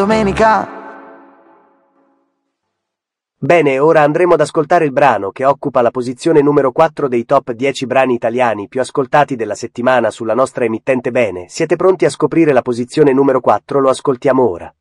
Domenica. Bene, ora andremo ad ascoltare il brano che occupa la posizione numero 4 dei top 10 brani italiani più ascoltati della settimana sulla nostra emittente. Bene, siete pronti a scoprire la posizione numero 4? Lo ascoltiamo ora.